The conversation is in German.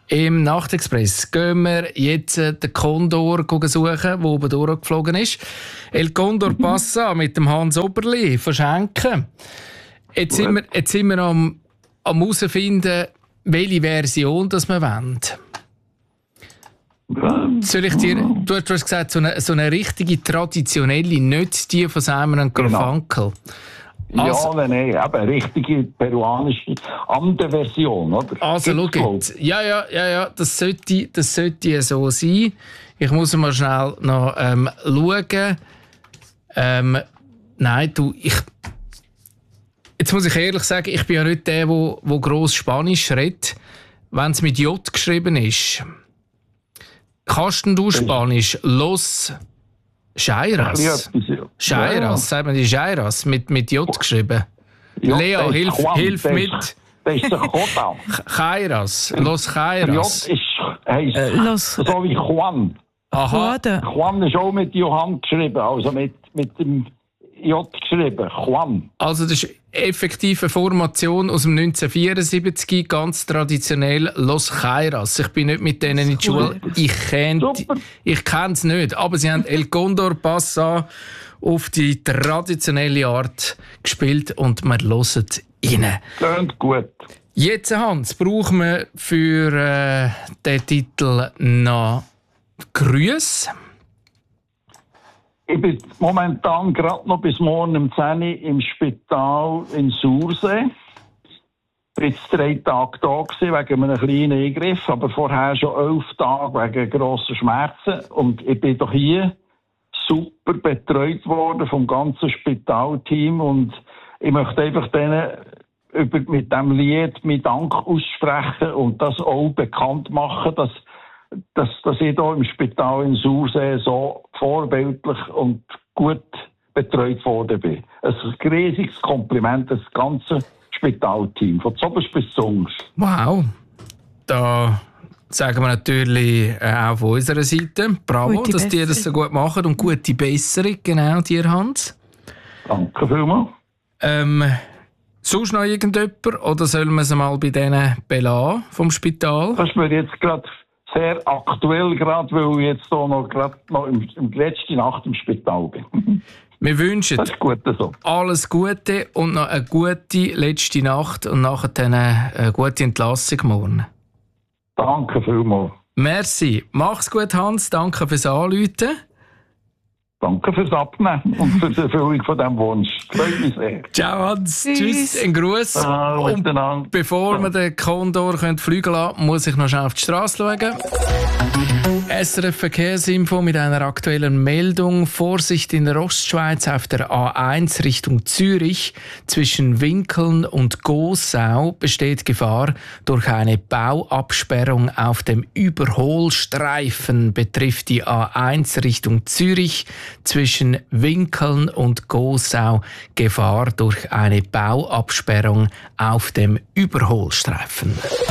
Im Nachtexpress gehen wir jetzt den Condor suchen, der oben durchgeflogen ist. El Condor Passa mit dem Hans Oberli verschenken. Jetzt sind wir am herausfinden, welche Version das wir wollen. Soll ich dir, du hast gesagt, so eine richtige traditionelle, nicht die von Simon & Garfunkel. Also, ja, nein, eben richtige peruanische andere Version, oder? Also, schau jetzt. Ja, das sollte so sein. Ich muss mal schnell noch schauen. Nein, jetzt muss ich ehrlich sagen, ich bin ja nicht der gross Spanisch redet, wenn es mit J geschrieben ist. Kannst du Spanisch? Los Chairas. Chairas, sagt man die Chairas, mit J geschrieben. Ja, Leo, hilf mit. Das ist der Juan. Chairas, Los Chairas. J heisst so wie Juan. Aha. Juan ist auch mit Johann geschrieben, also mit dem J geschrieben. Juan. Also das ist effektive Formation aus dem 1974, ganz traditionell Los Chairas. Ich bin nicht mit denen in die Schule. Ich kenne es nicht, aber sie haben El Condor Passa auf die traditionelle Art gespielt und wir hören rein. Klingt gut. Jetzt, Hans, brauchen wir für den Titel noch Grüße. Ich bin momentan gerade noch bis morgen um 10 Uhr im Spital in Sursee. Ich war jetzt 3 Tage da wegen einem kleinen Eingriff, aber vorher schon 11 Tage wegen grosser Schmerzen. Und ich bin doch hier super betreut worden vom ganzen Spitalteam. Und ich möchte einfach denen mit diesem Lied meinen Dank aussprechen und das auch bekannt machen, dass ich hier im Spital in Sursee so vorbildlich und gut betreut worden bin. Ein riesiges Kompliment, das ganze Spitalteam, von zuoberst bis zuunterst. Wow, da sagen wir natürlich auch von unserer Seite bravo, dass die das so gut machen und gute Besserung, genau, dir, Hans. Danke vielmals. Sonst noch irgendjemand oder sollen wir es mal bei denen belassen vom Spital? Das ist mir jetzt gerade sehr aktuell, gerade weil ich jetzt noch im letzten Nacht im Spital bin. Wir wünschen das ist gut so. Alles Gute und noch eine gute letzte Nacht und nachher eine gute Entlassung morgen. Danke vielmals. Merci. Mach's gut, Hans. Danke fürs Anrufen. Danke fürs Abnehmen und für die Erfüllung von diesem Wunsch. Freut mich sehr. Ciao, Hans. Tschüss. Ein Gruß. Und bevor wir den Condor fliegen lassen, muss ich noch schnell auf die Straße schauen. SRF Verkehrsinfo mit einer aktuellen Meldung. Vorsicht in der Ostschweiz auf der A1 Richtung Zürich. Zwischen Winkeln und Gossau besteht Gefahr durch eine Bauabsperrung auf dem Überholstreifen. Betrifft die A1 Richtung Zürich. Zwischen Winkeln und Gossau Gefahr durch eine Bauabsperrung auf dem Überholstreifen.